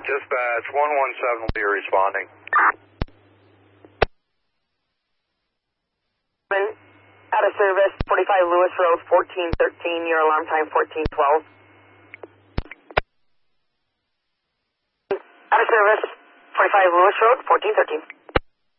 Dispatch 117 will be responding. Out of service, 45 Lewis Road, 1413, your alarm time 1412. Out of service, 45 Lewis Road, 1413.